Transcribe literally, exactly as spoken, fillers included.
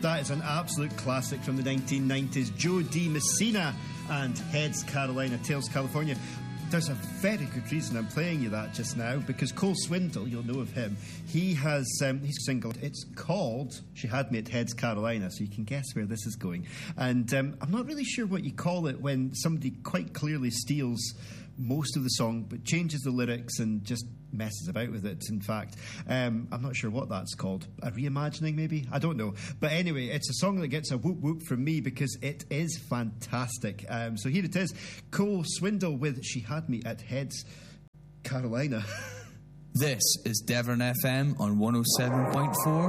That is an absolute classic from the nineteen nineties. Joe D. Messina and Heads Carolina, Tails California. There's a very good reason I'm playing you that just now, because Cole Swindle, you'll know of him, he has um, he's single. It's called She Had Me at Heads Carolina, so you can guess where this is going. And um, I'm not really sure what you call it when somebody quite clearly steals most of the song but changes the lyrics and just messes about with it. In fact, um, I'm not sure what that's called. A reimagining, maybe? I don't know. But anyway, it's a song that gets a whoop whoop from me because it is fantastic. Um, so here it is. Cole Swindle with She Had Me at Heads Carolina. This is Devon F M on one oh seven point four.